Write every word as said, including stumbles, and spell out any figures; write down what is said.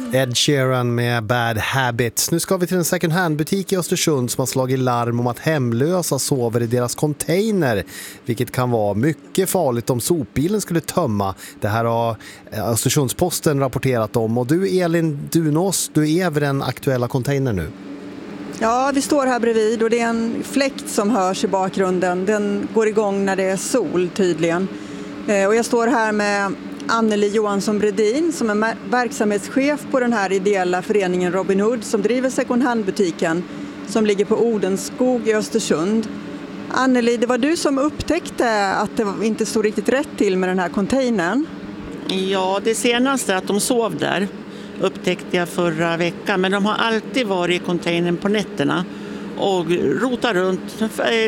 Ed Sheeran med Bad Habits. Nu ska vi till en second hand-butik i Östersund som har slagit larm om att hemlösa sover i deras container, vilket kan vara mycket farligt om sopbilen skulle tömma. Det här har Östersundsposten rapporterat om. Och du, Elin Dunås, du är vid den aktuella containern nu. Ja, vi står här bredvid och det är en fläkt som hörs i bakgrunden. Den går igång när det är sol tydligen. Och jag står här med Anneli Johansson Bredin som är verksamhetschef på den här ideella föreningen Robin Hood som driver second hand-butiken som ligger på Odenskog i Östersund. Anneli, det var du som upptäckte att det inte stod riktigt rätt till med den här containern. Ja, det senaste att de sov där upptäckte jag förra veckan, men de har alltid varit i containern på nätterna och rotar runt